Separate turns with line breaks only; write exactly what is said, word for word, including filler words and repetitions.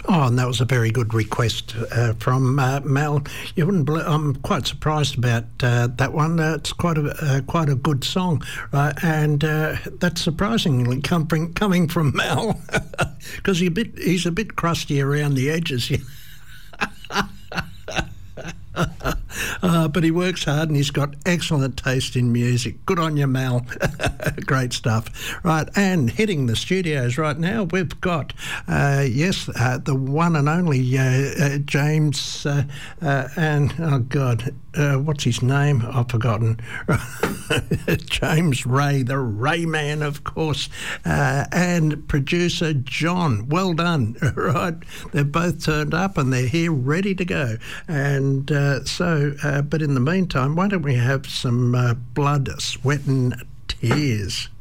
Oh, and that was a very good request uh, from uh, Mel. You wouldn't believe, I'm quite surprised about uh, that one. Uh, it's quite a uh, quite a good song, right? And uh, that's surprisingly coming coming from Mel, because he a bit he's a bit crusty around the edges. Uh, but he works hard and he's got excellent taste in music. Good on you, Mal. Great stuff. Right, and hitting the studios right now, we've got, uh, yes, uh, the one and only uh, uh, James uh, uh, and, oh, God, uh, what's his name? I've forgotten. James Ray, the Ray Man, of course, uh, and producer John. Well done, right? They've both turned up and they're here ready to go. And uh, so, uh, but in the meantime, why don't we have some uh, blood, sweat and tears?